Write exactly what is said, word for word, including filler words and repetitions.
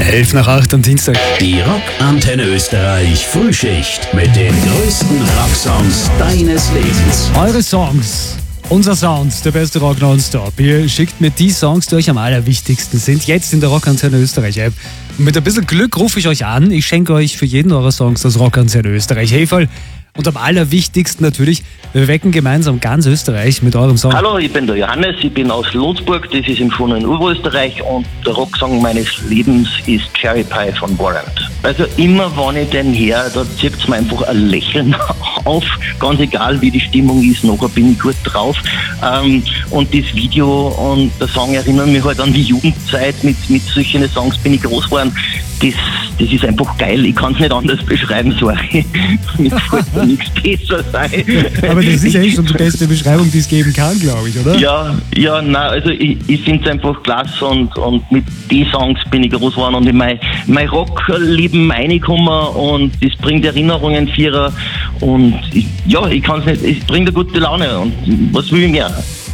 elf nach acht am Dienstag. Die Rockantenne Österreich Frühschicht mit den größten Rocksongs deines Lebens. Eure Songs, unser Sound, der beste Rock nonstop. Ihr schickt mir die Songs, die euch am allerwichtigsten sind, jetzt in der Rockantenne Österreich App. Und mit ein bisschen Glück rufe ich euch an. Ich schenke euch für jeden eurer Songs das Rockantenne Österreich Heferl. Und am allerwichtigsten natürlich, wir wecken gemeinsam ganz Österreich mit eurem Song. Hallo, ich bin der Johannes, ich bin aus Lodsburg, das ist im schönen Oberösterreich, und der Rocksong meines Lebens ist Cherry Pie von Warrant. Also immer, wenn ich den her, da zieht es mir einfach ein Lächeln auf, ganz egal wie die Stimmung ist, nachher bin ich gut drauf. Ähm, und das Video und der Song erinnern mich halt an die Jugendzeit, mit, mit solchen Songs bin ich groß geworden. Das, das ist einfach geil, ich kann es nicht anders beschreiben, sorry. Mir fällt da nichts besser sein. Aber das ist ja echt schon die beste Beschreibung, die es geben kann, glaube ich, oder? Ja, ja, nein, also ich, ich finde es einfach klasse, und, und mit den Songs bin ich groß geworden und in mein, mein Rockleben reingekommen, und das bringt Erinnerungen vierer, und ich, ja, ich kann es nicht, es bringt eine gute Laune, und was will ich mehr?